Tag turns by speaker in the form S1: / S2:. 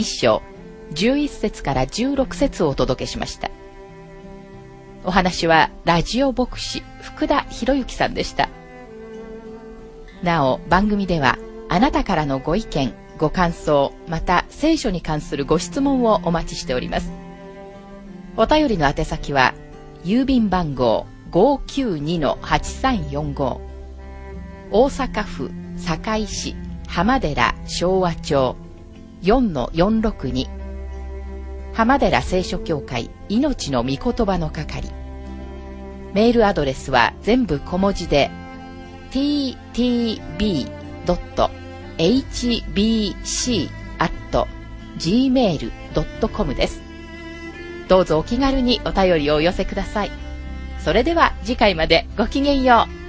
S1: 1章11節から16節をお届けしました。お話はラジオ牧師福田博之さんでした。なお、番組ではあなたからのご意見、ご感想、また聖書に関するご質問をお待ちしております。お便りの宛先は郵便番号 592-8345 大阪府堺市浜寺昭和町 4-462 浜寺聖書協会命の御言葉の係。メールアドレスは全部小文字で ttb.hbc@gmail.com です。どうぞお気軽にお便りをお寄せください。それでは次回までごきげんよう。